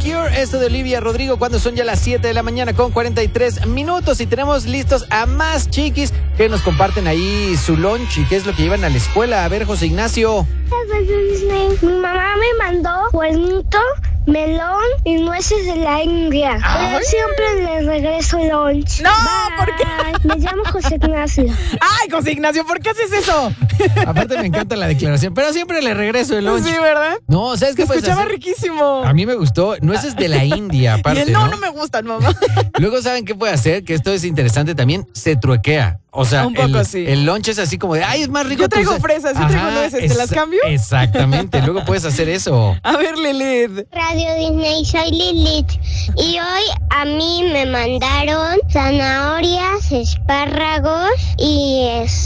Cure, esto de Olivia Rodrigo, cuando son ya las 7 de la mañana con 43 minutos y tenemos listos a más chiquis que nos comparten ahí su lunch y qué es lo que llevan a la escuela. A ver, José Ignacio. Mi mamá me mandó cuernito, melón y nueces de la India. Pero siempre le regreso lunch. No, Bye. ¿por qué? Me llamo José Ignacio. Ay, José Ignacio, ¿por qué haces eso? Aparte me encanta la declaración, pero siempre le regreso el lunch. Sí, ¿verdad? No, ¿sabes qué Se puedes escuchaba hacer? riquísimo. A mí me gustó. Nueces de la India, aparte, Y él, no me gustan, mamá. Luego, ¿saben qué puede hacer? Que esto es interesante también. Se truequea. O sea, Un poco sí. el lunch es así como de, ay, es más rico. Yo traigo tu- fresas, yo traigo nueces, ¿te las cambio? Exactamente. Luego puedes hacer eso. A ver, Lilith. Radio Disney, soy Lilith. Y hoy a mí me mandaron zanahorias, espárragos y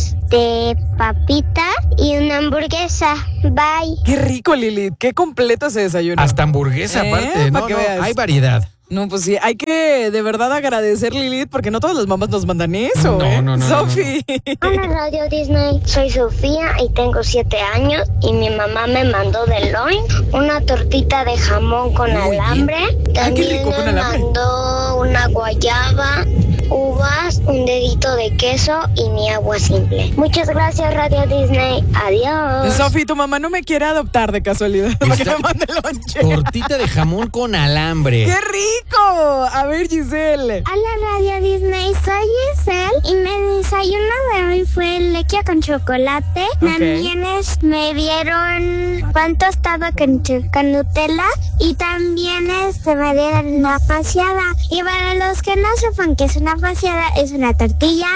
papitas y una hamburguesa. Bye. Qué rico, Lilith. Qué completo ese desayuno. Hasta hamburguesa, aparte. Pa' No, que no, veas. hay variedad. No, pues sí, hay que de verdad agradecer, Lilith, porque no todas las mamás nos mandan eso, No, ¿eh? no, no, Sofi. Hola Radio Disney, soy Sofía y tengo 7 años y mi mamá me mandó de lunch una tortita de jamón con Muy bien. alambre. qué También rico, con me alambre. mandó una guayaba, uvas, un dedito de queso y mi agua simple. Muchas gracias Radio Disney, adiós. Sofi, tu mamá no me quiere adoptar de casualidad para que Está- me mande lonche. Tortita de jamón con alambre. ¡Qué rico! A ver, Giselle. Hola Radio Disney, soy Giselle y mi desayuno de hoy fue leche con chocolate. También me dieron pan tostado con Nutella y también me dieron una paseada. Y para los que no sepan que es una paseada, es una tortilla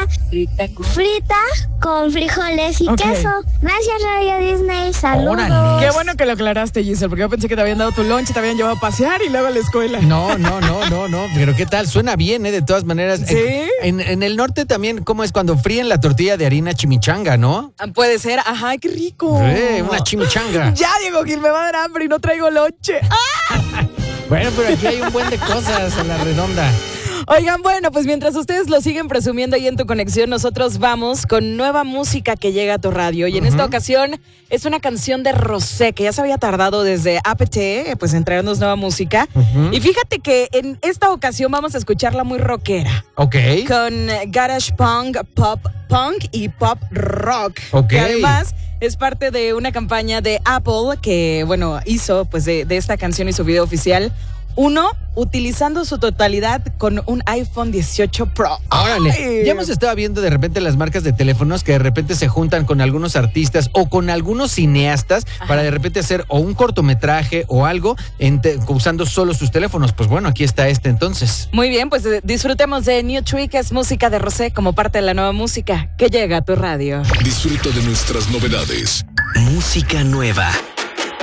frita con frijoles y Ok. queso. Gracias Radio Disney, saludos. Órale. Qué bueno que lo aclaraste, Giselle, porque yo pensé que te habían dado tu lunch, te habían llevado a pasear y luego a la escuela. No. Pero ¿qué tal? Suena bien, ¿eh? De todas maneras. ¿Sí? En el norte también, ¿cómo es cuando fríen la tortilla de harina chimichanga, no? Puede ser. Ajá, qué rico. Una chimichanga. Ya, Diego Gil, me va a dar hambre y no traigo lonche. Bueno, pero aquí hay un buen de cosas a la redonda. Oigan, bueno, pues mientras ustedes lo siguen presumiendo ahí en Tu Conexión, nosotros vamos con nueva música que llega a tu radio. Y en esta ocasión es una canción de Rosé, que ya se había tardado desde APT, pues en traernos nueva música. Y fíjate que en esta ocasión vamos a escucharla muy rockera. Ok. Con garage punk, pop punk y pop rock. Ok. Que además es parte de una campaña de Apple que, bueno, hizo pues de esta canción y su video oficial. Uno, utilizando su totalidad con un iPhone 18 Pro. Órale, Ay. ya hemos estado viendo de repente las marcas de teléfonos que de repente se juntan con algunos artistas o con algunos cineastas para de repente hacer o un cortometraje o algo usando solo sus teléfonos. Pues bueno, aquí está este entonces. Muy bien, pues disfrutemos de New Tree, que es música de Rosé, como parte de la nueva música que llega a tu radio. Disfruta de nuestras novedades. Música nueva.